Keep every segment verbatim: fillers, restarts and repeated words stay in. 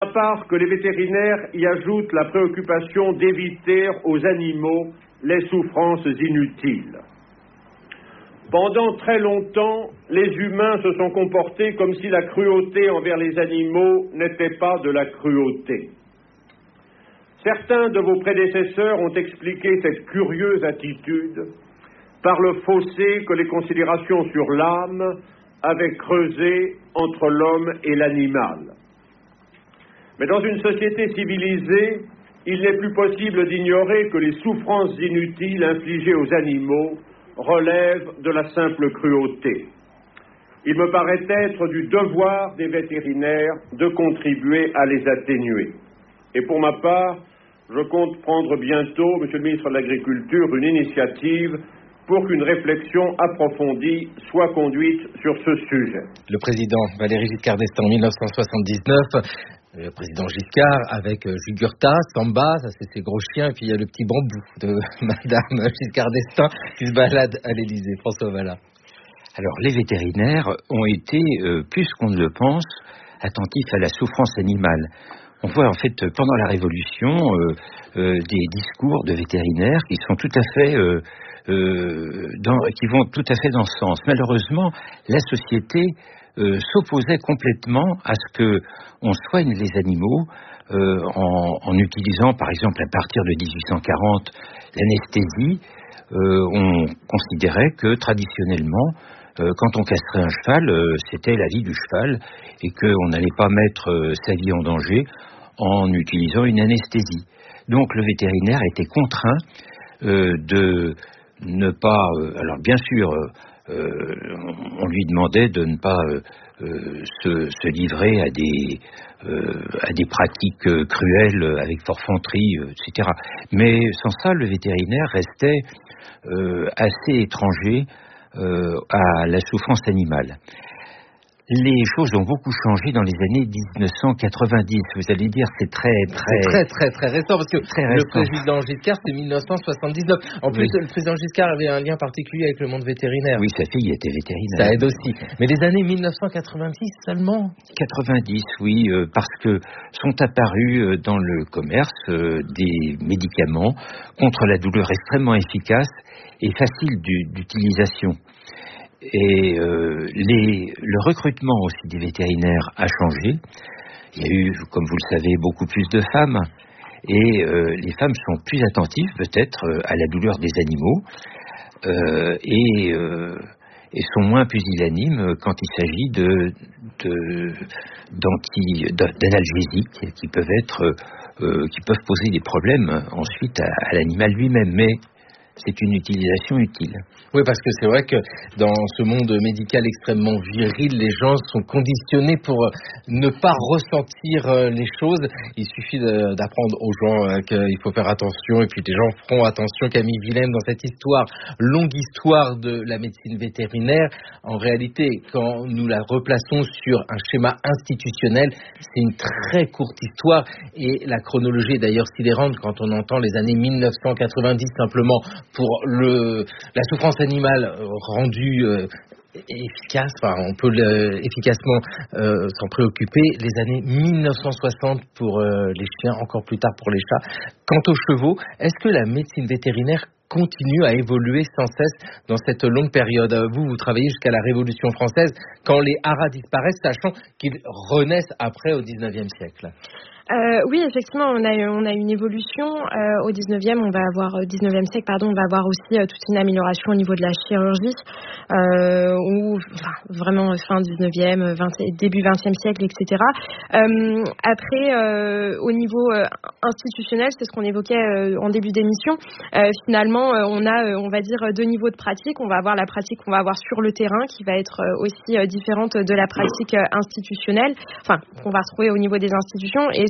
À part que les vétérinaires y ajoutent la préoccupation d'éviter aux animaux les souffrances inutiles. Pendant très longtemps, les humains se sont comportés comme si la cruauté envers les animaux n'était pas de la cruauté. Certains de vos prédécesseurs ont expliqué cette curieuse attitude par le fossé que les considérations sur l'âme avaient creusé entre l'homme et l'animal. Mais dans une société civilisée, il n'est plus possible d'ignorer que les souffrances inutiles infligées aux animaux relèvent de la simple cruauté. Il me paraît être du devoir des vétérinaires de contribuer à les atténuer. Et pour ma part, je compte prendre bientôt, Monsieur le ministre de l'Agriculture, une initiative pour qu'une réflexion approfondie soit conduite sur ce sujet. Le président Valéry Giscard d'Estaing en mille neuf cent soixante-dix-neuf, le président Giscard avec Jugurtha, Samba, ça c'est ses gros chiens, et puis il y a le petit bambou de Madame Giscard d'Estaing qui se balade à l'Élysée. François Vallat. Alors les vétérinaires ont été, euh, plus qu'on ne le pense, attentifs à la souffrance animale. On voit en fait pendant la Révolution euh, euh, des discours de vétérinaires qui sont tout à fait, euh, euh, dans, qui vont tout à fait dans ce sens. Malheureusement, la société euh, s'opposait complètement à ce que on soigne les animaux euh, en, en utilisant, par exemple, à partir de dix-huit cent quarante, l'anesthésie. Euh, on considérait que traditionnellement, Euh, quand on castrait un cheval, euh, c'était la vie du cheval et qu'on n'allait pas mettre euh, sa vie en danger en utilisant une anesthésie. Donc le vétérinaire était contraint euh, de ne pas... Euh, alors bien sûr, euh, on lui demandait de ne pas euh, euh, se, se livrer à des, euh, à des pratiques euh, cruelles avec forfanterie, euh, et cetera. Mais sans ça, le vétérinaire restait euh, assez étranger Euh, à la souffrance animale. Les choses ont beaucoup changé dans les années dix-neuf cent quatre-vingt-dix. Vous allez dire c'est très très c'est très très très récent parce que très le récent. président Giscard c'est mille neuf cent soixante-dix-neuf. En plus oui. Le président Giscard avait un lien particulier avec le monde vétérinaire. Oui, sa fille était vétérinaire. Ça aide aussi. Mais les années mille neuf cent quatre-vingt-dix seulement. quatre-vingt-dix, oui, euh, parce que sont apparus euh, dans le commerce euh, des médicaments contre la douleur extrêmement efficaces et faciles d'utilisation. Et euh, les, le recrutement aussi des vétérinaires a changé. Il y a eu, comme vous le savez, beaucoup plus de femmes. Et euh, les femmes sont plus attentives peut-être euh, à la douleur des animaux euh, et, euh, et sont moins pusillanimes quand il s'agit de, de, d'anti, d'analgésiques qui peuvent être, euh, qui peuvent poser des problèmes ensuite à, à l'animal lui-même. Mais c'est une utilisation utile. Oui, parce que c'est vrai que dans ce monde médical extrêmement viril, les gens sont conditionnés pour ne pas ressentir les choses. Il suffit d'apprendre aux gens qu'il faut faire attention, et puis les gens feront attention. Camille Vilhelm, dans cette histoire, longue histoire de la médecine vétérinaire, en réalité, quand nous la replaçons sur un schéma institutionnel, c'est une très courte histoire, et la chronologie est d'ailleurs sidérante quand on entend les années mille neuf cent quatre-vingt-dix simplement pour le, la souffrance animale rendue euh, efficace, enfin on peut le, efficacement euh, s'en préoccuper, les années mille neuf cent soixante pour euh, les chiens, encore plus tard pour les chats. Quant aux chevaux, est-ce que la médecine vétérinaire continue à évoluer sans cesse dans cette longue période? Vous, vous travaillez jusqu'à la Révolution française, quand les haras disparaissent, sachant qu'ils renaissent après au dix-neuvième siècle. Euh, oui, effectivement, on a, on a une évolution. Euh, au dix-neuvième, on va avoir, dix-neuvième siècle, pardon, on va avoir aussi euh, toute une amélioration au niveau de la chirurgie, euh, ou enfin, vraiment fin dix-neuvième, vingt, début vingtième siècle, et cetera. Euh, après, euh, au niveau euh, institutionnel, c'est ce qu'on évoquait euh, en début d'émission. Euh, finalement, euh, on a, euh, on va dire, deux niveaux de pratique. On va avoir la pratique qu'on va avoir sur le terrain, qui va être euh, aussi euh, différente de la pratique euh, institutionnelle, enfin, qu'on va retrouver au niveau des institutions, et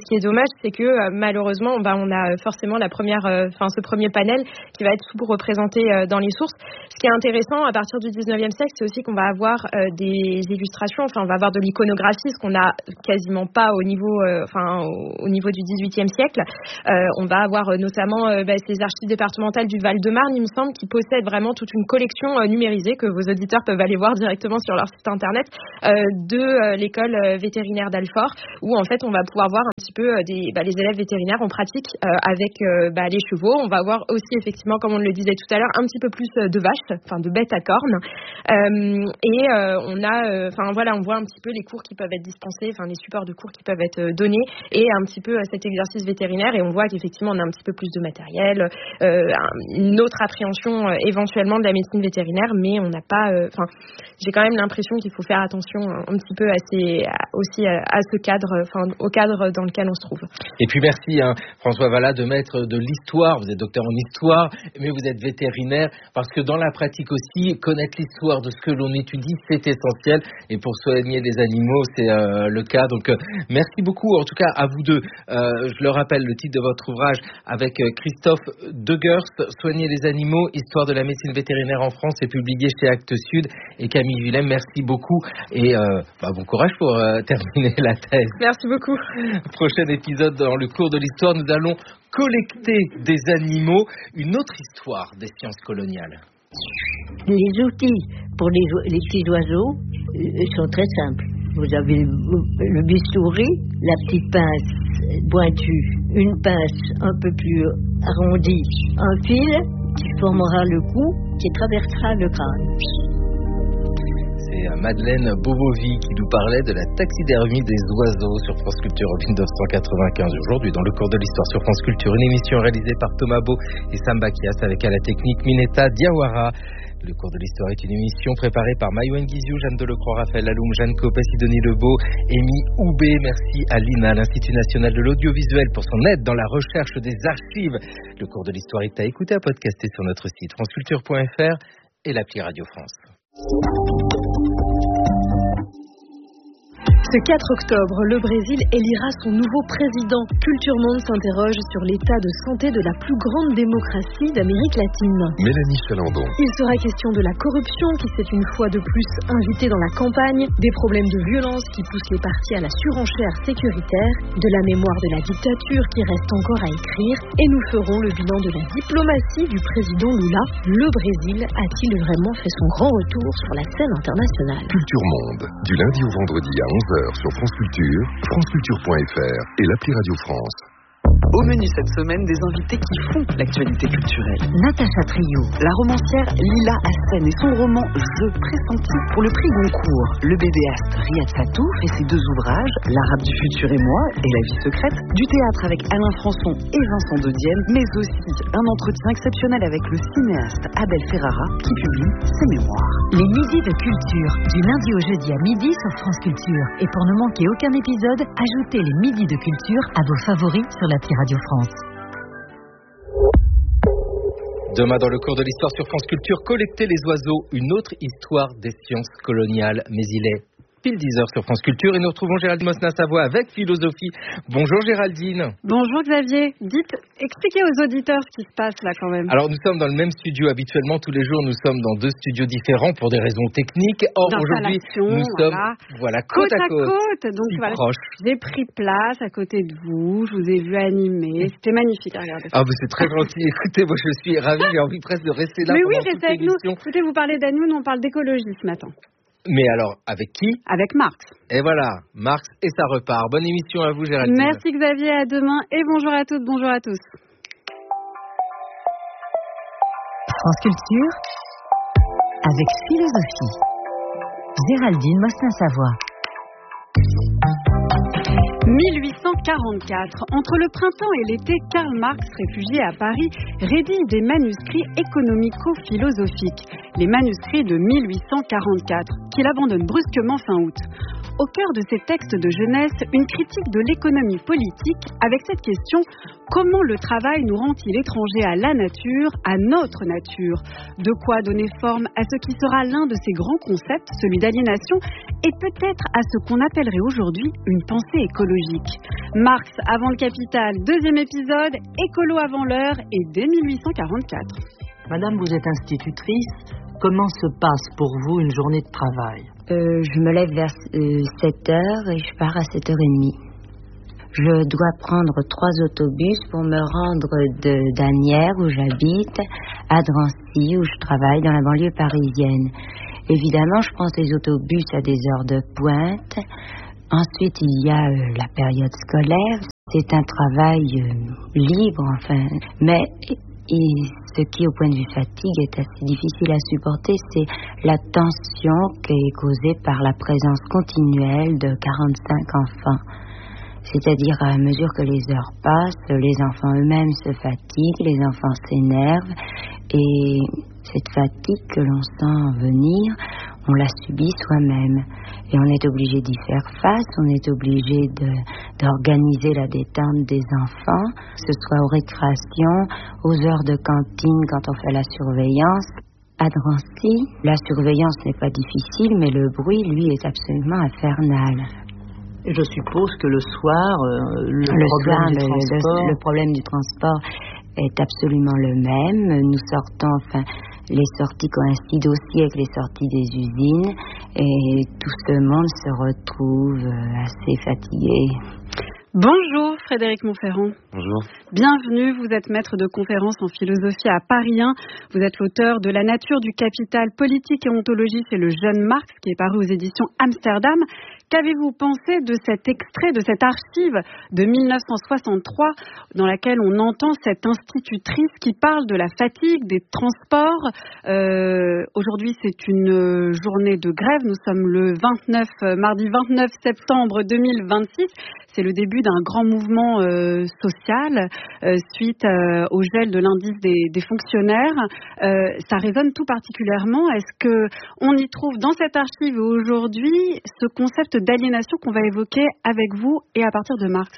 ce qui est dommage, c'est que euh, malheureusement, bah, on a forcément la première, enfin euh, ce premier panel qui va être sous-représenté euh, dans les sources. Ce qui est intéressant à partir du dix-neuvième siècle, c'est aussi qu'on va avoir euh, des illustrations, enfin on va avoir de l'iconographie, ce qu'on n'a quasiment pas au niveau, euh, enfin au, au niveau du dix-huitième siècle. Euh, on va avoir euh, notamment euh, bah, ces archives départementales du Val-de-Marne, il me semble, qui possèdent vraiment toute une collection euh, numérisée que vos auditeurs peuvent aller voir directement sur leur site internet euh, de euh, l'école euh, vétérinaire d'Alfort, où en fait on va pouvoir voir un petit peu euh, des, bah, les élèves vétérinaires en pratique euh, avec euh, bah, les chevaux. On va voir aussi effectivement, comme on le disait tout à l'heure, un petit peu plus euh, de vaches, enfin de bêtes à cornes. Euh, et euh, on a, enfin euh, voilà, on voit un petit peu les cours qui peuvent être dispensés, enfin les supports de cours qui peuvent être euh, donnés, et un petit peu euh, cet exercice vétérinaire. Et on voit qu'effectivement on a un petit peu plus de matériel, euh, une autre appréhension euh, éventuellement de la médecine vétérinaire, mais on n'a pas, enfin euh, j'ai quand même l'impression qu'il faut faire attention un petit peu à ces, aussi à, à ce cadre, enfin au cadre dans lequel on se trouve. Et puis merci hein, François Vallat de mettre de l'histoire. Vous êtes docteur en histoire, mais vous êtes vétérinaire, parce que dans la pratique aussi, connaître l'histoire de ce que l'on étudie, c'est essentiel. Et pour soigner les animaux, c'est euh, le cas. Donc euh, merci beaucoup, en tout cas à vous deux. Euh, je le rappelle, le titre de votre ouvrage avec euh, Christophe Degurst, Soigner les animaux, histoire de la médecine vétérinaire en France, est publié chez Actes Sud. Et Camille Willem, merci beaucoup et euh, bah, bon courage pour euh, terminer la thèse. Merci beaucoup. Prochain épisode dans le cours de l'histoire, nous allons collecter des animaux, une autre histoire des sciences coloniales. Les outils pour les, les petits oiseaux euh, sont très simples. Vous avez le, le bistouri, la petite pince pointue, une pince un peu plus arrondie, un fil qui formera le cou, qui traversera le crâne. C'est Madeleine Bobovi qui nous parlait de la taxidermie des oiseaux sur France Culture en dix-neuf cent quatre-vingt-quinze. Aujourd'hui, dans le cours de l'histoire sur France Culture, une émission réalisée par Thomas Beau et Sam Bakias avec à la technique Mineta Diawara. Le cours de l'histoire est une émission préparée par Mayouen Guizou, Jeanne Delecroix, Raphaël Laloum, Jeanne Copé, Sidonie Lebeau, Amy Houbé. Merci à l'I N A, l'Institut National de l'Audiovisuel, pour son aide dans la recherche des archives. Le cours de l'histoire est à écouter, à podcaster sur notre site franceculture point f r et l'appli Radio France. Ce quatre octobre, le Brésil élira son nouveau président. Culture Monde s'interroge sur l'état de santé de la plus grande démocratie d'Amérique latine. Mélanie Chalandon. Il sera question de la corruption qui s'est une fois de plus invitée dans la campagne, des problèmes de violence qui poussent les partis à la surenchère sécuritaire, de la mémoire de la dictature qui reste encore à écrire, et nous ferons le bilan de la diplomatie du président Lula. Le Brésil a-t-il vraiment fait son grand retour sur la scène internationale? Culture Monde, du lundi au vendredi à onze heures sur France Culture, franceculture point f r et l'appli Radio France. Au menu cette semaine, des invités qui font l'actualité culturelle. Natacha Trio, la romancière Lila Hassen et son roman Je pressentis pour le prix Goncourt. Le bédéaste Riyad Sattouf et ses deux ouvrages, L'Arabe du futur et moi et La vie secrète. Du théâtre avec Alain Françon et Vincent de Dienne, mais aussi un entretien exceptionnel avec le cinéaste Abel Ferrara qui publie ses mémoires. Les midis de culture, du lundi au jeudi à midi sur France Culture. Et pour ne manquer aucun épisode, ajoutez les midis de culture à vos favoris sur l'appli Radio France. Demain, dans le cours de l'histoire sur France Culture, collecter les oiseaux, une autre histoire des sciences coloniales. Mais il est pile dix heures sur France Culture et nous retrouvons Géraldine Mosna-Savoie avec Philosophie. Bonjour Géraldine. Bonjour Xavier. Dites, expliquez aux auditeurs ce qui se passe là quand même. Alors nous sommes dans le même studio habituellement, tous les jours nous sommes dans deux studios différents pour des raisons techniques. Or aujourd'hui nous sommes voilà, côte, côte à côte, côte. Donc si voilà, proches. J'ai pris place à côté de vous, je vous ai vu animer, c'était magnifique à regarder. Ah mais c'est très gentil, écoutez, moi je suis ravi, j'ai envie presque de rester là. Mais pendant oui, restez avec nous. Écoutez, vous parlez d'animaux, nous on parle d'écologie ce matin. Mais alors, avec qui? Avec Marx. Et voilà, Marx et ça repart. Bonne émission à vous, Géraldine. Merci Xavier, à demain et bonjour à toutes, bonjour à tous. France Culture, avec Philosophie. Géraldine Mosna-Savoie. mille huit cent quarante-quatre. Entre le printemps et l'été, Karl Marx, réfugié à Paris, rédige des manuscrits économico-philosophiques. Les manuscrits de mille huit cent quarante-quatre, qu'il abandonne brusquement fin août. au cœur de ses textes de jeunesse une critique de l'économie politique avec cette question: comment le travail nous rend-il étrangers à la nature, à notre nature? De quoi donner forme à ce qui sera l'un de ses grands concepts, celui d'aliénation, et peut-être à ce qu'on appellerait aujourd'hui une pensée écologique. Marx avant le Capital, deuxième épisode, écolo avant l'heure et dès mille huit cent quarante-quatre. Madame, vous êtes institutrice. Comment se passe pour vous une journée de travail? euh, Je me lève vers euh, sept heures et je pars à sept heures trente. Je dois prendre trois autobus pour me rendre de d'Asnières, où j'habite, à Drancy, où je travaille dans la banlieue parisienne. Évidemment, je prends ces autobus à des heures de pointe. Ensuite, il y a euh, la période scolaire. C'est un travail euh, libre, enfin. Mais et ce qui, au point de vue fatigue, est assez difficile à supporter, c'est la tension qui est causée par la présence continuelle de quarante-cinq enfants. C'est-à-dire, à mesure que les heures passent, les enfants eux-mêmes se fatiguent, les enfants s'énervent, et cette fatigue que l'on sent venir, on la subit soi-même. Et on est obligé d'y faire face, on est obligé de, d'organiser la détente des enfants, que ce soit aux récréations, aux heures de cantine quand on fait la surveillance. À Drancy, la surveillance n'est pas difficile, mais le bruit, lui, est absolument infernal. Et je suppose que le soir, euh, le, le, problème soir du le, transport... le, le problème du transport est absolument le même. Nous sortons, enfin, les sorties coïncident aussi avec les sorties des usines, et tout ce monde se retrouve assez fatigué. Bonjour Frédéric Montferrand. Bonjour. Bienvenue, vous êtes maître de conférences en philosophie à Paris un. Vous êtes l'auteur de La nature du capital, politique et ontologie chez le jeune Marx, qui est paru aux éditions Amsterdam. Qu'avez-vous pensé de cet extrait, de cette archive de mille neuf cent soixante-trois, dans laquelle on entend cette institutrice qui parle de la fatigue, des transports? euh, Aujourd'hui, c'est une journée de grève. Nous sommes le vingt-neuf, mardi vingt-neuf septembre deux mille vingt-six. C'est le début d'un grand mouvement euh, social euh, suite euh, au gel de l'indice des, des fonctionnaires. Euh, ça résonne tout particulièrement. Est-ce que on y trouve dans cette archive aujourd'hui ce concept d'aliénation qu'on va évoquer avec vous et à partir de Marx?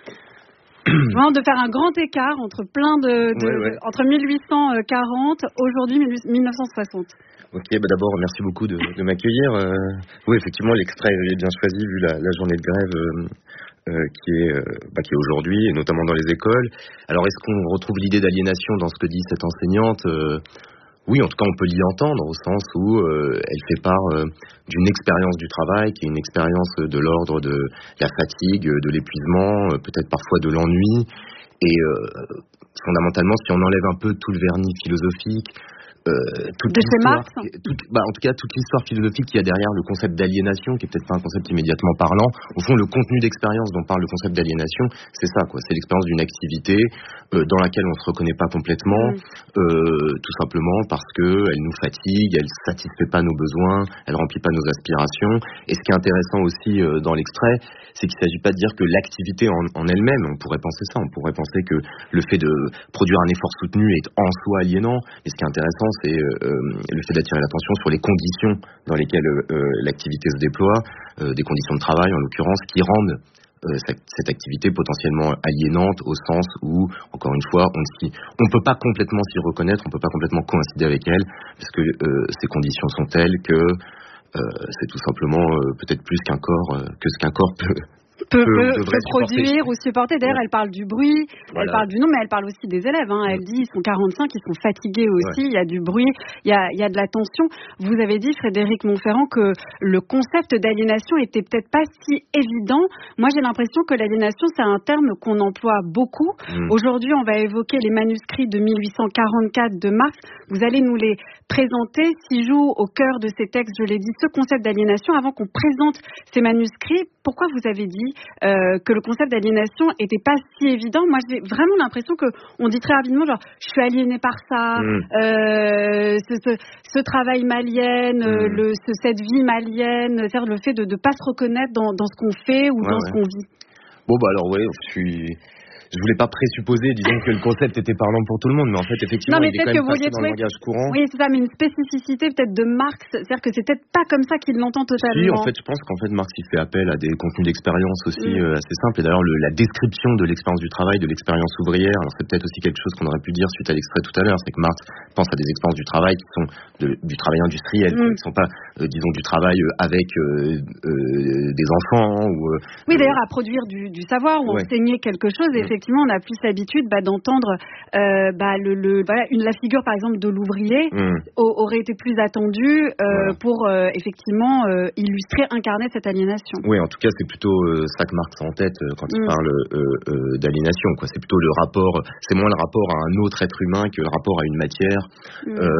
Vraiment de faire un grand écart entre plein de, de, ouais, ouais. de entre mille huit cent quarante aujourd'hui mille neuf cent soixante. Ok, bah d'abord merci beaucoup de, de m'accueillir. Euh, oui, effectivement, l'extrait est bien choisi vu la, la journée de grève euh, euh, qui est euh, bah, qui est aujourd'hui, et notamment dans les écoles. Alors, est-ce qu'on retrouve l'idée d'aliénation dans ce que dit cette enseignante? euh, Oui, en tout cas, on peut l'y entendre au sens où euh, elle fait part euh, d'une expérience du travail qui est une expérience de l'ordre de la fatigue, de l'épuisement, euh, peut-être parfois de l'ennui. Et euh, fondamentalement, si on enlève un peu tout le vernis philosophique, Euh, toute de chez Marx toute, bah, en tout cas toute l'histoire philosophique qu'il y a derrière le concept d'aliénation, qui est peut-être pas un concept immédiatement parlant. Au fond, le contenu d'expérience dont parle le concept d'aliénation, c'est ça, quoi. C'est l'expérience d'une activité euh, dans laquelle on se reconnaît pas complètement, mmh. euh, tout simplement parce que elle nous fatigue, elle satisfait pas nos besoins, elle remplit pas nos aspirations. Et ce qui est intéressant aussi euh, dans l'extrait, c'est qu'il s'agit pas de dire que l'activité en, en elle-même, on pourrait penser ça, on pourrait penser que le fait de produire un effort soutenu est en soi aliénant. Mais ce qui est intéressant, c'est euh, le fait d'attirer l'attention sur les conditions dans lesquelles euh, l'activité se déploie, euh, des conditions de travail en l'occurrence, qui rendent euh, cette, cette activité potentiellement aliénante au sens où, encore une fois, on ne on peut pas complètement s'y reconnaître, on peut pas complètement coïncider avec elle, parce que euh, ces conditions sont telles que euh, c'est tout simplement euh, peut-être plus qu'un corps, euh, que ce qu'un corps peut... peut, peut, peut produire ou supporter. D'ailleurs, ouais. Elle parle du bruit, voilà. Elle parle du nom, mais elle parle aussi des élèves. Hein. Elle dit ils sont quarante-cinq, ils sont fatigués aussi, ouais. Il y a du bruit, il y a, il y a de la tension. Vous avez dit, Frédéric Montferrand, que le concept d'aliénation était peut-être pas si évident. Moi, j'ai l'impression que l'aliénation, c'est un terme qu'on emploie beaucoup. Mmh. Aujourd'hui, on va évoquer les manuscrits de mille huit cent quarante-quatre de Marx. Vous allez nous les présenter. S'y joue au cœur de ces textes, je l'ai dit, ce concept d'aliénation. Avant qu'on présente ces manuscrits, pourquoi vous avez dit euh, que le concept d'aliénation était pas si évident? Moi, j'ai vraiment l'impression que on dit très rapidement, genre, je suis aliéné par ça, mmh. euh, ce, ce, ce travail m'aliène, mmh. le, ce, cette vie m'aliène, c'est-à-dire le fait de ne pas se reconnaître dans, dans ce qu'on fait ou ouais, dans ouais. ce qu'on vit. Bon, bah alors, ouais, je suis... je voulais pas présupposer, disons, que le concept était parlant pour tout le monde, mais en fait, effectivement, non, mais il est quand même passé dans trouver... le langage courant. Oui, c'est ça, mais une spécificité peut-être de Marx, c'est-à-dire que c'est peut-être pas comme ça qu'il l'entend totalement. Si, en fait, je pense qu'en fait, Marx, il fait appel à des contenus d'expérience aussi mm. euh, assez simples. Et d'ailleurs, le, la description de l'expérience du travail, de l'expérience ouvrière, alors c'est peut-être aussi quelque chose qu'on aurait pu dire suite à l'extrait tout à l'heure, c'est que Marx pense à des expériences du travail qui sont de, du travail industriel, mm. qui ne sont pas, euh, disons, du travail avec euh, euh, des enfants. Ou, euh, oui, d'ailleurs, à produire du, du savoir ou ouais. enseigner quelque chose, et effectivement, on a plus l'habitude bah, d'entendre euh, bah, le, le, voilà, une, la figure, par exemple, de l'ouvrier mm. aurait été plus attendue euh, voilà. pour euh, effectivement euh, illustrer, incarner cette aliénation. Oui, en tout cas, c'est plutôt euh, ça que Marx a en tête euh, quand mm. il parle euh, euh, d'aliénation, quoi. C'est plutôt le rapport, c'est moins le rapport à un autre être humain que le rapport à une matière, mm. euh,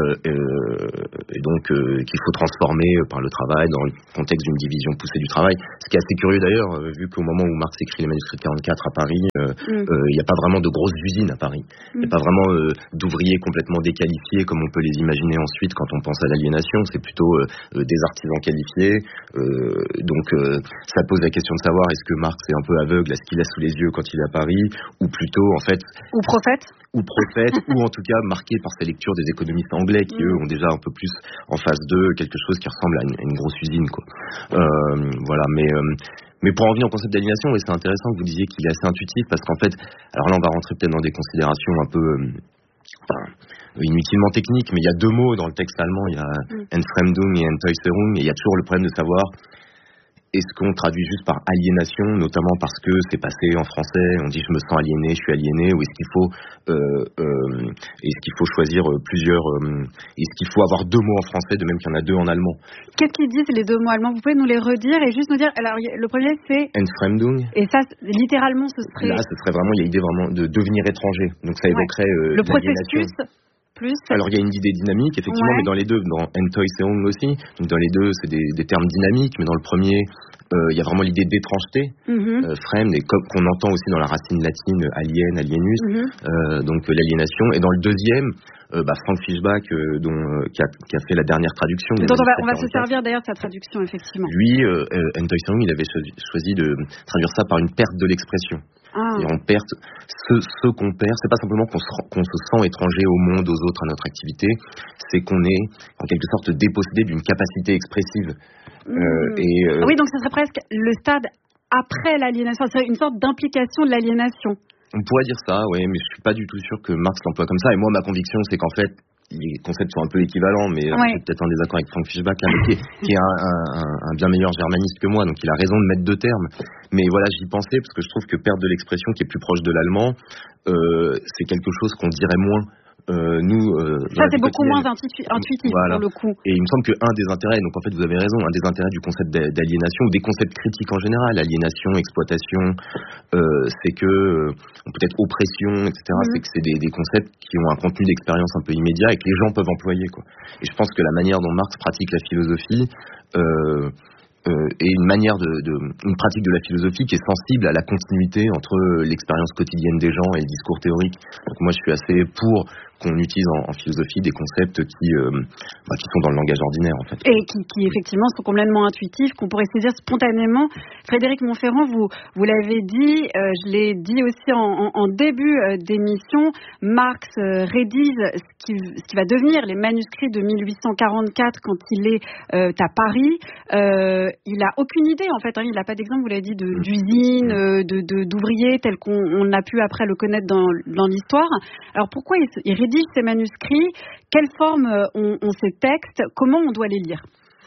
euh, et donc euh, qu'il faut transformer par le travail dans le contexte d'une division poussée du travail. Ce qui est assez curieux d'ailleurs, euh, vu qu'au moment où Marx écrit les manuscrits de quarante-quatre à Paris, il euh, n'y mm. euh, a pas vraiment de grosses usines à Paris. Il n'y a pas vraiment euh, d'ouvriers complètement déqualifiés comme on peut les imaginer ensuite quand on pense à l'aliénation. C'est plutôt euh, des artisans qualifiés. Euh, donc euh, ça pose la question de savoir est-ce que Marx est un peu aveugle à ce qu'il a sous les yeux quand il est à Paris, ou plutôt en fait... Ou prophète ou prophète, ou en tout cas marqué par sa lecture des économistes anglais qui mm. eux ont déjà un peu plus en face d'eux quelque chose qui ressemble à une, à une grosse usine, quoi. Euh, voilà, mais... Euh, Mais pour en revenir au concept d'aliénation, oui, c'est intéressant que vous disiez qu'il est assez intuitif, parce qu'en fait, alors là on va rentrer peut-être dans des considérations un peu euh, enfin, inutilement techniques, mais il y a deux mots dans le texte allemand, il y a mm. Entfremdung et Entäußerung, et il y a toujours le problème de savoir est-ce qu'on traduit juste par aliénation, notamment parce que c'est passé en français, on dit je me sens aliéné, je suis aliéné, ou est-ce qu'il faut euh, euh, est-ce qu'il faut choisir plusieurs euh, est-ce qu'il faut avoir deux mots en français de même qu'il y en a deux en allemand. Qu'est-ce qu'ils disent les deux mots allemands? Vous pouvez nous les redire et juste nous dire, alors le premier c'est Entfremdung. Et ça littéralement ce serait... Là ce serait vraiment, il y a l'idée vraiment de devenir étranger, donc ça évoquerait ouais. euh, le processus plus. Alors il y a une idée dynamique effectivement, ouais. mais dans les deux, dans Enttäußerung aussi, donc dans les deux c'est des, des termes dynamiques, mais dans le premier euh, il y a vraiment l'idée d'étrangeté, mm-hmm. euh, fremd, et comme qu'on entend aussi dans la racine latine alien, alienus, mm-hmm. euh, donc euh, l'aliénation. Et dans le deuxième, euh, bah, Frank Fischbach, euh, dont, euh, qui, a, qui a fait la dernière traduction. Dont on va, on va se servir d'ailleurs de sa traduction effectivement. Lui, euh, euh, Enttäußerung, il avait choisi, choisi de traduire ça par une perte de l'expression. Ah. Et on perd ce, ce qu'on perd, c'est pas simplement qu'on se, qu'on se sent étranger au monde, aux autres, à notre activité, c'est qu'on est en quelque sorte dépossédé d'une capacité expressive. Mmh. Euh, et, euh... ah oui, donc ce serait presque le stade après l'aliénation, c'est une sorte d'implication de l'aliénation. On pourrait dire ça, oui, mais je suis pas du tout sûr que Marx l'emploie comme ça. Et moi, ma conviction, c'est qu'en fait, les concepts sont un peu équivalents, mais ouais. je suis peut-être en désaccord avec Frank Fischbach, là, qui est, qui est un, un, un bien meilleur germaniste que moi, donc il a raison de mettre deux termes. Mais voilà, j'y pensais, parce que je trouve que perte de l'expression, qui est plus proche de l'allemand, euh, c'est quelque chose qu'on dirait moins. Euh, nous, euh, ça c'est beaucoup moins intuitif, intuitif voilà. pour le coup. Et il me semble qu'un des intérêts, donc en fait vous avez raison, un des intérêts du concept d'aliénation ou des concepts critiques en général, aliénation, exploitation, euh, c'est que euh, peut-être oppression, et cetera. Mm-hmm. C'est que c'est des, des concepts qui ont un contenu d'expérience un peu immédiat et que les gens peuvent employer, quoi. Et je pense que la manière dont Marx pratique la philosophie euh, Euh, et une manière de, de, une pratique de la philosophie qui est sensible à la continuité entre l'expérience quotidienne des gens et le discours théorique. Donc moi je suis assez pour qu'on utilise en, en philosophie des concepts qui, euh, bah, qui sont dans le langage ordinaire en fait. Et qui, qui effectivement sont complètement intuitifs, qu'on pourrait saisir spontanément. Frédéric Montferrand, vous, vous l'avez dit, euh, je l'ai dit aussi en, en, en début euh, d'émission, Marx euh, rédige ce qui, ce qui va devenir les manuscrits de mille huit cent quarante-quatre quand il est euh, à Paris. Euh, il n'a aucune idée en fait, hein, il n'a pas d'exemple, vous l'avez dit, de, mmh. d'usine, euh, de, de, d'ouvriers tel qu'on on a pu après le connaître dans, dans l'histoire. Alors pourquoi il, il rédige ces manuscrits? Quelle forme ont, ont ces textes? Comment on doit les lire?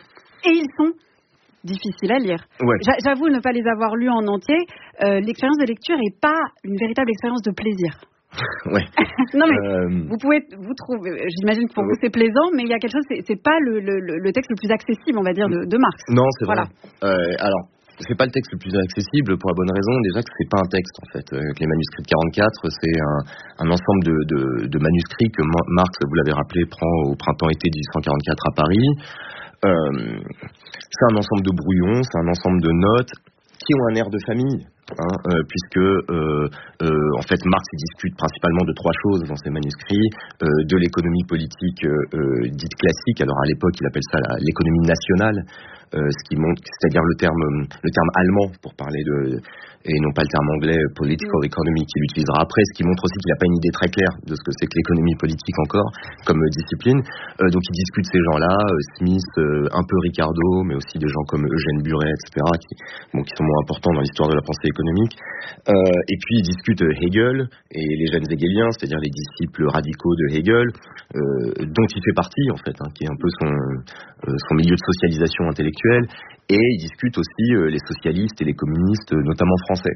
Et ils sont difficiles à lire. Ouais. J'avoue ne pas les avoir lus en entier. Euh, l'expérience de lecture n'est pas une véritable expérience de plaisir. Ouais. Non mais euh... vous pouvez vous trouver, j'imagine que pour vous c'est plaisant, mais il y a quelque chose, c'est, c'est pas le, le, le texte le plus accessible, on va dire, de, de Marx. Non, c'est voilà. vrai. Euh, alors, c'est pas le texte le plus accessible pour la bonne raison, déjà que c'est pas un texte en fait. Euh, les manuscrits de quarante-quatre, c'est un, un ensemble de, de, de manuscrits que Marx, vous l'avez rappelé, prend au printemps-été dix-huit cent quarante-quatre à Paris. Euh, c'est un ensemble de brouillons, c'est un ensemble de notes qui ont un air de famille. Hein, euh, puisque euh, euh, en fait Marx il discute principalement de trois choses dans ses manuscrits, euh, de l'économie politique euh, euh, dite classique. Alors à l'époque il appelle ça la, l'économie nationale, euh, ce qui montre, c'est-à-dire le terme le terme allemand pour parler de, et non pas le terme anglais political economy qu'il utilisera après, ce qui montre aussi qu'il n'a pas une idée très claire de ce que c'est que l'économie politique encore comme euh, discipline. Euh, donc il discute ces gens-là, euh, Smith, euh, un peu Ricardo, mais aussi des gens comme Eugène Buret, et cetera, qui, bon, qui sont moins importants dans l'histoire de la pensée économique. Euh, et puis il discute Hegel et les jeunes hegeliens, c'est-à-dire les disciples radicaux de Hegel, euh, dont il fait partie en fait, hein, qui est un peu son, euh, son milieu de socialisation intellectuelle. Et il discute aussi euh, les socialistes et les communistes, notamment français.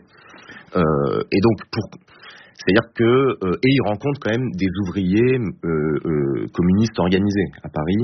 Euh, et donc pour C'est-à-dire que euh, et il rencontre quand même des ouvriers euh, euh, communistes organisés à Paris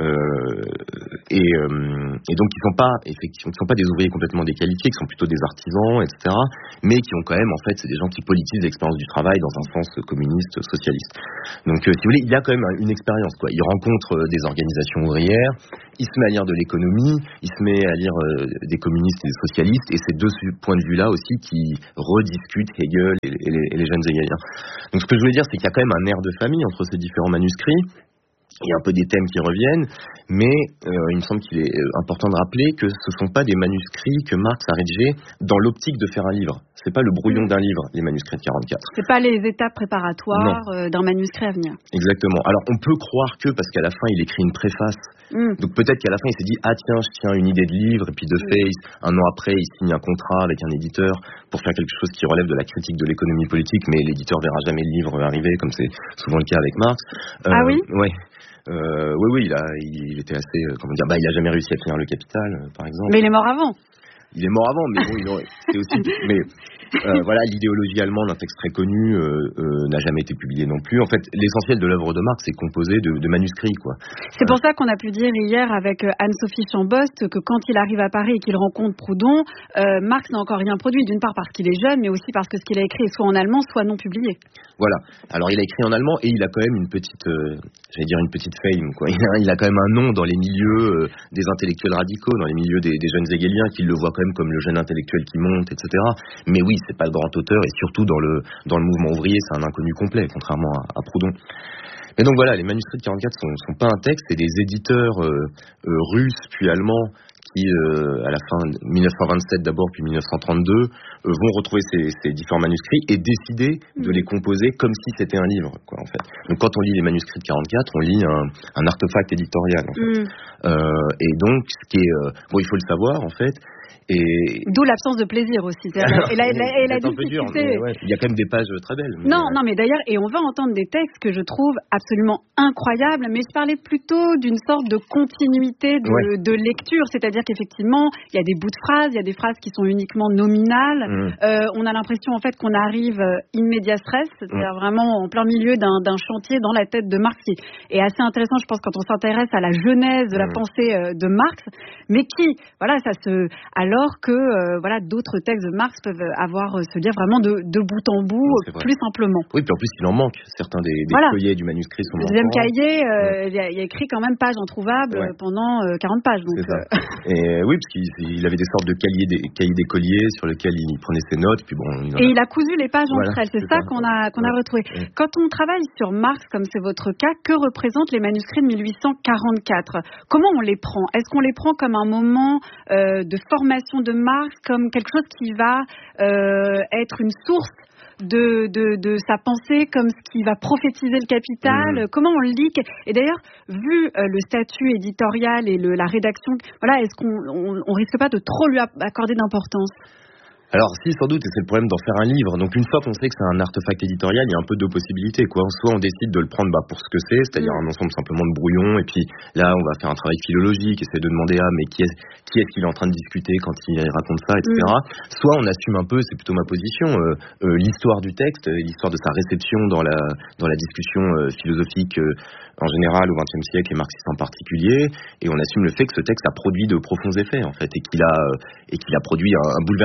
euh, et, euh, et donc qui sont pas effectivement qui sont pas des ouvriers complètement déqualifiés, qui sont plutôt des artisans, et cetera. Mais qui ont quand même en fait c'est des gens qui politisent l'expérience du travail dans un sens communiste socialiste. Donc euh, si vous voulez, il y a quand même une expérience quoi. Il rencontre euh, des organisations ouvrières, il se met à lire de l'économie, il se met à lire euh, des communistes et des socialistes, et c'est de ce point de vue-là aussi qui rediscutent Hegel et, et, les, et les jeunes hegeliens. Donc ce que je voulais dire, c'est qu'il y a quand même un air de famille entre ces différents manuscrits. Il y a un peu des thèmes qui reviennent, mais euh, il me semble qu'il est important de rappeler que ce ne sont pas des manuscrits que Marx a rédigés dans l'optique de faire un livre. C'est pas le brouillon d'un livre, les manuscrits de quarante-quatre. C'est pas les étapes préparatoires euh, d'un manuscrit à venir. Exactement. Alors on peut croire que, parce qu'à la fin il écrit une préface, mm. donc peut-être qu'à la fin il s'est dit ah tiens je tiens une idée de livre, et puis de fait mm. un an après il signe un contrat avec un éditeur pour faire quelque chose qui relève de la critique de l'économie politique, mais l'éditeur verra jamais le livre arriver, comme c'est souvent le cas avec Marx. Euh, ah oui. Ouais. Euh, oui, oui, il, a, il était assez, euh, comment dire, bah, il a jamais réussi à finir le Capital, euh, par exemple. Mais il est mort avant. Il est mort avant, mais bon, il aurait, c'est aussi, mais euh, voilà, l'idéologie allemande, un texte très connu, euh, euh, n'a jamais été publié non plus. En fait, l'essentiel de l'œuvre de Marx est composé de, de manuscrits, quoi. C'est pour ça qu'on a pu dire hier avec Anne-Sophie Chambost que quand il arrive à Paris et qu'il rencontre Proudhon, euh, Marx n'a encore rien produit, d'une part parce qu'il est jeune, mais aussi parce que ce qu'il a écrit est soit en allemand, soit non publié. Voilà. Alors il a écrit en allemand et il a quand même une petite, euh, j'allais dire une petite fame, quoi. Il a, il a quand même un nom dans les milieux euh, des intellectuels radicaux, dans les milieux des, des jeunes hegeliens, qui le voient quand même comme le jeune intellectuel qui monte, et cetera. Mais oui, c'est pas le grand auteur, et surtout dans le dans le mouvement ouvrier, c'est un inconnu complet, contrairement à, à Proudhon. Mais donc voilà, les manuscrits de quarante-quatre sont, sont pas un texte, c'est des éditeurs euh, euh, russes puis allemands qui, euh, à la fin de mille neuf cent vingt-sept d'abord, puis mille neuf cent trente-deux, euh, vont retrouver ces, ces différents manuscrits et décider de les composer comme si c'était un livre, quoi, en fait. Donc quand on lit les manuscrits de quarante-quatre, on lit un, un artefact éditorial, en fait. Mm. Euh, et donc, ce qui est, euh, bon, il faut le savoir, en fait. Et... D'où l'absence de plaisir aussi. Alors, et la, la, et la c'est un peu dur, mais ouais. Il y a quand même des pages très belles. Mais non, ouais. non, mais d'ailleurs, et on va entendre des textes que je trouve absolument incroyables, mais je parlais plutôt d'une sorte de continuité de, ouais. de lecture, c'est-à-dire qu'effectivement, il y a des bouts de phrases, il y a des phrases qui sont uniquement nominales. Mmh. Euh, on a l'impression en fait qu'on arrive in media res, c'est-à-dire mmh. vraiment en plein milieu d'un, d'un chantier dans la tête de Marx, qui est assez intéressant, je pense, quand on s'intéresse à la genèse de la mmh. pensée de Marx, mais qui, voilà, ça se... Alors, alors que euh, voilà, d'autres textes de Marx peuvent avoir euh, se lire vraiment de, de bout en bout, euh, plus simplement. Oui, puis en plus il en manque. Certains des, des voilà. feuillets du manuscrit sont manquants. Le deuxième cahier, euh, ouais. il, y a, il y a écrit quand même page introuvable ouais. pendant euh, quarante pages. Donc, c'est ça. Euh... Et oui, parce qu'il il avait des sortes de cahiers, des, cahiers d'écoliers sur lesquels il prenait ses notes. Puis bon, il et a... il a cousu les pages voilà, entre elles. C'est, c'est ça, ça qu'on a, qu'on ouais. a retrouvé. Ouais. Quand on travaille sur Marx, comme c'est votre cas, que représentent les manuscrits de mille huit cent quarante-quatre ? Comment on les prend ? Est-ce qu'on les prend comme un moment euh, de formation de Marx, comme quelque chose qui va euh, être une source de, de, de sa pensée, comme ce qui va prophétiser le capital, mmh. comment on le lit ? Et d'ailleurs, vu euh, le statut éditorial et le, la rédaction, voilà, est-ce qu'on on, on risque pas de trop lui accorder d'importance ? Alors si, sans doute, et c'est le problème d'en faire un livre. Donc une fois qu'on sait que c'est un artefact éditorial, il y a un peu deux possibilités, quoi. Soit on décide de le prendre bah, pour ce que c'est, c'est-à-dire mmh. un ensemble simplement de brouillons, et puis là on va faire un travail philologique, essayer de demander ah mais qui est qui est-ce qu'il est en train de discuter quand il raconte ça, et cetera. Mmh. Soit on assume un peu, c'est plutôt ma position, euh, euh, l'histoire du texte, l'histoire de sa réception dans la dans la discussion euh, philosophique euh, en général au vingtième siècle et marxiste en particulier, et on assume le fait que ce texte a produit de profonds effets en fait, et qu'il a euh, et qu'il a produit un, un bouleversement de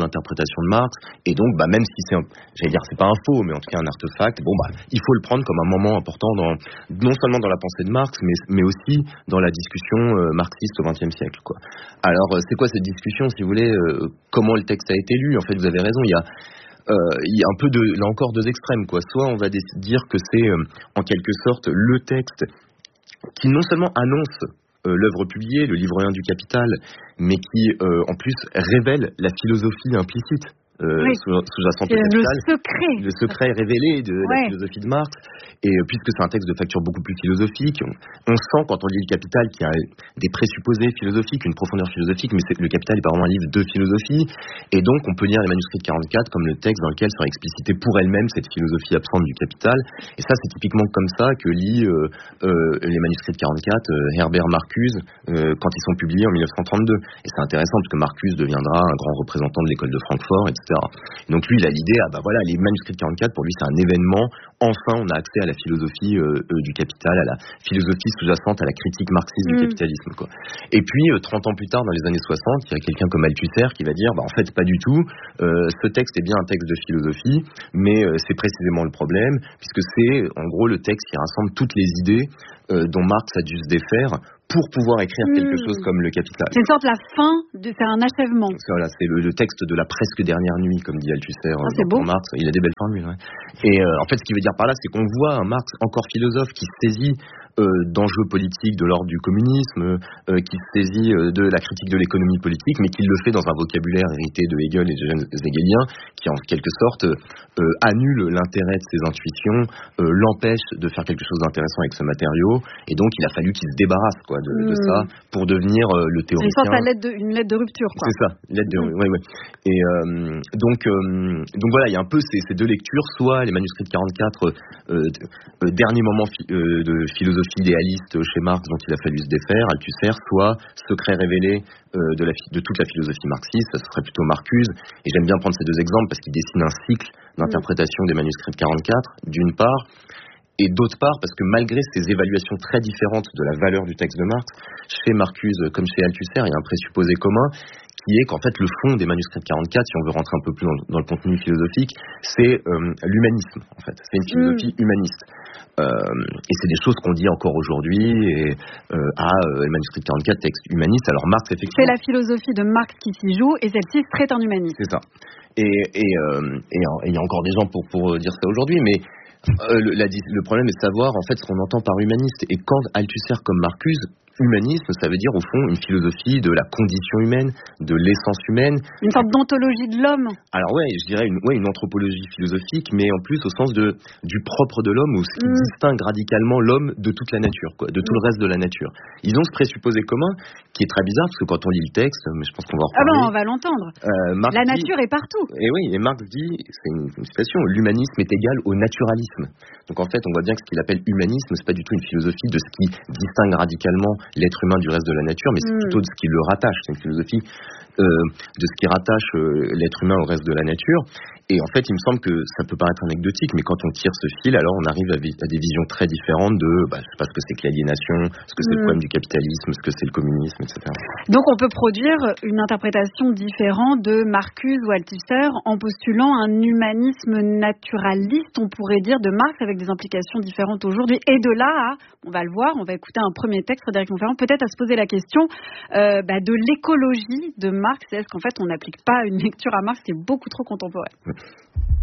l'interprétation de Marx. Et donc, bah, même si c'est, un, j'allais dire, c'est pas un faux, mais en tout cas un artefact, bon, bah, il faut le prendre comme un moment important dans, non seulement dans la pensée de Marx, mais, mais aussi dans la discussion euh, marxiste au vingtième siècle, quoi. Alors, euh, c'est quoi cette discussion, si vous voulez, euh, comment le texte a été lu? En fait, vous avez raison, il y a Euh, il y a un peu de, là encore, deux extrêmes, quoi. Soit on va dire que c'est euh, en quelque sorte le texte qui non seulement annonce euh, l'œuvre publiée, le livre un du Capital, mais qui euh, en plus révèle la philosophie implicite euh, oui. sous-jacente au Capital. Le secret. Le secret révélé de ouais. la philosophie de Marx. Et euh, puisque c'est un texte de facture beaucoup plus philosophique, on, on sent quand on lit le Capital qu'il y a des présupposés philosophiques, une profondeur philosophique, mais c'est, le Capital est pas vraiment un livre de philosophie. Et donc on peut lire les manuscrits de quarante-quatre comme le texte dans lequel sera explicitée pour elle-même cette philosophie absente du Capital. Et ça, c'est typiquement comme ça que lit euh, euh, les manuscrits de quarante-quatre euh, Herbert Marcuse euh, quand ils sont publiés en dix-neuf cent trente-deux. Et c'est intéressant parce que Marcuse deviendra un grand représentant de l'école de Francfort, et cetera. Et donc lui, il a l'idée, ah bah voilà, les manuscrits de quarante-quatre, pour lui, c'est un événement. Enfin, on a accès à la philosophie euh, euh, du Capital, à la philosophie sous-jacente, à la critique marxiste mmh. du capitalisme, quoi. Et puis, euh, trente ans plus tard, dans les années soixante, il y a quelqu'un comme Althusser qui va dire, bah en fait, pas du tout. Euh, ce texte est bien un texte de philosophie, mais euh, c'est précisément le problème, puisque c'est, en gros, le texte qui rassemble toutes les idées euh, dont Marx a dû se défaire pour pouvoir écrire mmh. quelque chose comme le Capital. C'est une sorte de la fin, de, c'est un achèvement. C'est, voilà, c'est le, le texte de la presque dernière nuit, comme dit Althusser ah, c'est dans beau. Marx. Il a des belles fins, lui. Ouais. Et euh, en fait, ce qu'il veut dire par là, c'est qu'on voit un Marx encore philosophe qui saisit euh, d'enjeux politiques de l'ordre du communisme, euh, qui se saisit euh, de la critique de l'économie politique, mais qui le fait dans un vocabulaire hérité de Hegel et de Hegelien, qui en quelque sorte euh, annule l'intérêt de ses intuitions, euh, l'empêche de faire quelque chose d'intéressant avec ce matériau, et donc il a fallu qu'il se débarrasse, quoi, de, mmh. de ça pour devenir euh, le théoricien. Une sorte de lettre de, une lettre de rupture, quoi. C'est ça, une lettre de, mmh. ouais, ouais. Et euh, donc, euh, donc voilà, il y a un peu ces, ces deux lectures, soit les manuscrits de quarante-quatre, euh, euh, dernier moment fi, euh, de philosophie idéaliste chez Marx dont il a fallu se défaire, Althusser, soit secret révélé euh, de, la, de toute la philosophie marxiste, ça serait plutôt Marcuse. Et j'aime bien prendre ces deux exemples parce qu'ils dessinent un cycle d'interprétation des manuscrits de quarante-quatre, d'une part, et d'autre part, parce que malgré ces évaluations très différentes de la valeur du texte de Marx, chez Marcuse comme chez Althusser, il y a un présupposé commun qui est qu'en fait le fond des manuscrits de quarante-quatre, si on veut rentrer un peu plus dans, dans le contenu philosophique, c'est euh, l'humanisme, en fait. C'est une philosophie mmh. humaniste. Euh, et c'est des choses qu'on dit encore aujourd'hui, et euh, à euh, les manuscrits de quarante-quatre, texte humaniste. Alors Marx, effectivement... C'est la philosophie de Marx qui s'y joue, et celle-ci traite un humaniste. C'est ça. Et il et, euh, et, et y a encore des gens pour, pour dire ça aujourd'hui, mais euh, le, la, le problème est de savoir en fait ce qu'on entend par humaniste. Et quand Althusser comme Marcuse, humanisme, ça veut dire au fond une philosophie de la condition humaine, de l'essence humaine. Une sorte d'ontologie de l'homme. Alors ouais, je dirais une, ouais, une anthropologie philosophique, mais en plus au sens de, du propre de l'homme, ou ce qui mmh. distingue radicalement l'homme de toute la nature, quoi, de tout mmh. le reste de la nature. Ils ont ce présupposé commun qui est très bizarre, parce que quand on lit le texte, mais je pense qu'on va en reparler. Ah ben on va l'entendre. Euh, la dit, nature est partout. Et oui, et Marx dit, c'est une, une citation, l'humanisme est égal au naturalisme. Donc en fait, on voit bien que ce qu'il appelle humanisme, c'est pas du tout une philosophie de ce qui distingue radicalement l'être humain du reste de la nature, mais c'est mmh. plutôt de ce qui le rattache. C'est une philosophie euh, de ce qui rattache euh, l'être humain au reste de la nature. Et en fait, il me semble que ça peut paraître anecdotique, mais quand on tire ce fil, alors on arrive à, vi- à des visions très différentes de, bah, je sais pas ce que c'est que l'aliénation, ce que c'est mmh. le problème du capitalisme, ce que c'est le communisme, et cetera. Donc on peut produire une interprétation différente de Marcuse ou Althusser en postulant un humanisme naturaliste, on pourrait dire, de Marx, avec des implications différentes aujourd'hui. Et de là à, on va le voir, on va écouter un premier texte, Frédéric Montferrand, peut-être à se poser la question euh, bah, de l'écologie de Marx. Est-ce qu'en fait on n'applique pas une lecture à Marx qui est beaucoup trop contemporaine ?